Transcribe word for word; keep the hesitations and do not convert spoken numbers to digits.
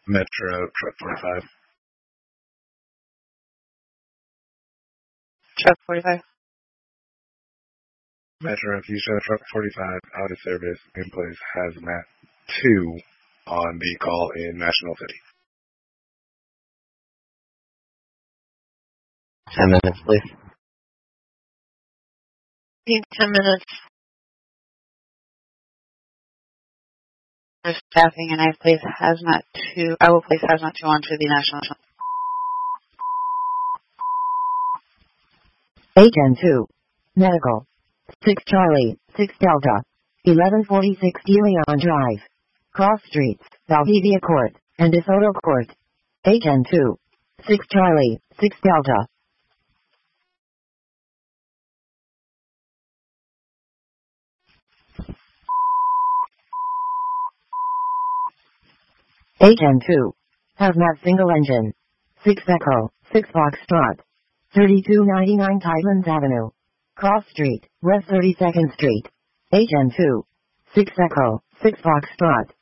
Metro Truck forty-five. Truck forty-five. Metro Fuchsia Truck forty-five out of service in place hazmat two on the call in National City. Ten minutes, please. Need ten minutes. For staffing, and I place hazmat two. I will place hazmat two onto the national. H N two. Medical. six Charlie, six Delta. eleven forty-six De Leon Drive. Cross Streets, Valdivia Court, and DeSoto Court. H N two. six Charlie, six Delta. H N two. Hazmat single engine. six Echo, six Foxtrot. thirty-two ninety-nine Tidelands Avenue. Cross Street, West thirty-second Street. H N two. six Echo, six Foxtrot.